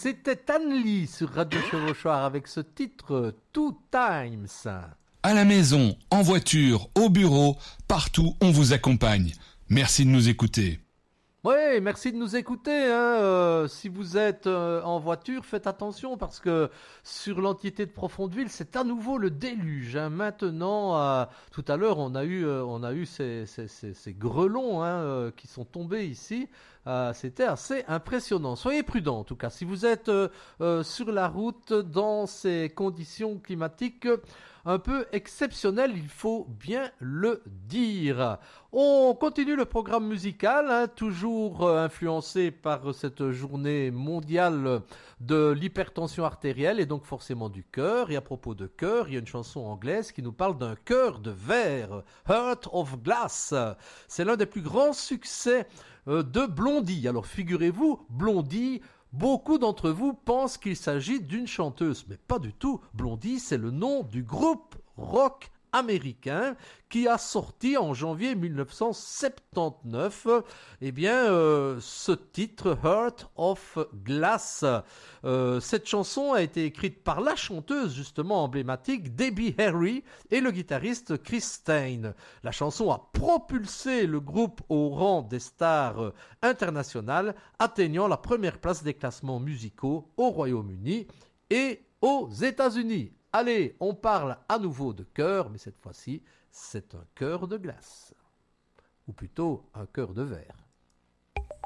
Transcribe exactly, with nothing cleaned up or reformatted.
C'était Anne Lee sur Radio Chevauchoir avec ce titre Two Times. À la maison, en voiture, au bureau, partout, on vous accompagne. Merci de nous écouter. Oui, merci de nous écouter. Hein. Euh, si vous êtes euh, en voiture, faites attention parce que sur l'entité de Profondeville, c'est à nouveau le déluge. Hein. Maintenant, euh, tout à l'heure, on a eu, euh, on a eu ces, ces, ces, ces grelons hein, euh, qui sont tombés ici. Euh, c'était assez impressionnant. Soyez prudents en tout cas. Si vous êtes euh, euh, sur la route dans ces conditions climatiques un peu exceptionnelles, il faut bien le dire. On continue le programme musical, hein, toujours euh, influencé par cette journée mondiale de l'hypertension artérielle et donc forcément du cœur. Et à propos de cœur, il y a une chanson anglaise qui nous parle d'un cœur de verre, Heart of Glass. C'est l'un des plus grands succès euh, de Blondie. Alors figurez-vous, Blondie, beaucoup d'entre vous pensent qu'il s'agit d'une chanteuse, mais pas du tout. Blondie, c'est le nom du groupe rock américain qui a sorti en janvier mille neuf cent soixante-dix-neuf eh bien, euh, ce titre Heart of Glass. Euh, cette chanson a été écrite par la chanteuse justement emblématique Debbie Harry et le guitariste Chris Stein. La chanson a propulsé le groupe au rang des stars euh, internationales, atteignant la première place des classements musicaux au Royaume-Uni et aux États-Unis. Allez, on parle à nouveau de cœur, mais cette fois-ci, c'est un cœur de glace. Ou plutôt un cœur de verre.